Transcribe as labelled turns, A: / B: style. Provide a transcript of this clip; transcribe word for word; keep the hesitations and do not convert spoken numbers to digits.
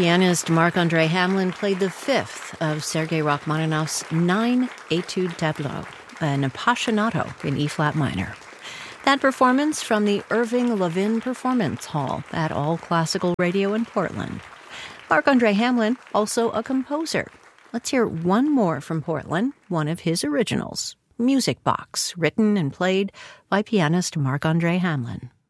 A: Pianist Marc-André Hamelin played the fifth of Sergei Rachmaninoff's nine Etude tableaux, an Appassionato in E-flat minor. That performance from the Irving Levin Performance Hall at All Classical Radio in Portland. Marc-André Hamelin, also a composer. Let's hear one more from Portland, one of his originals, Music Box, written and played by pianist Marc-André Hamelin.